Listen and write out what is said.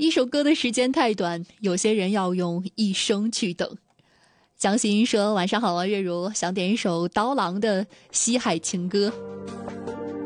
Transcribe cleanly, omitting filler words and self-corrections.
一首歌的时间太短，有些人要用一生去等。江心说晚上好啊，月如，想点一首刀郎的西海情歌。